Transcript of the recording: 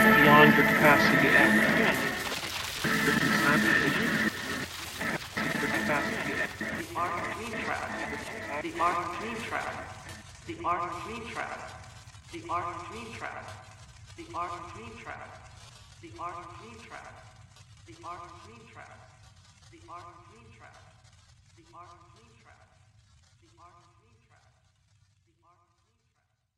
beyond your capacity to apprehend. The art of dream trap. The art of dream trap. The art of dream trap. The art of dream trap. The art of dream trap. The art of dream trap. The art of dream trap.